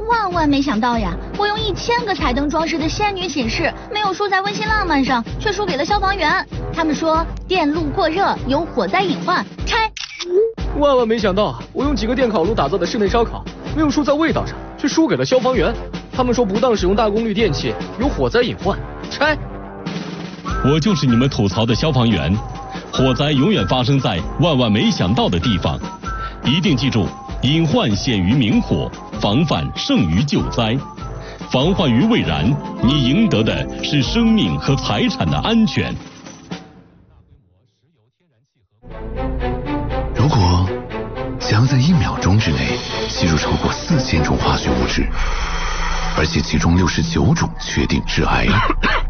万没想到呀！我用1000个彩灯装饰的仙女寝室，没有输在温馨浪漫上，却输给了消防员。他们说电路过热有火灾隐患，拆。 万没想到，我用几个电烤炉打造的室内烧烤，没有输在味道上，却输给了消防员。他们说不当使用大功率电器有火灾隐患，拆。 我就是你们吐槽的消防员，火灾永远发生在万没想到的地方，一定记住，隐患显于明火，防范胜于救灾。防患于未然，你赢得的是生命和财产的安全。 如果想要在1秒钟之内吸入超过4000种化学物质，而且其中69种确定致癌，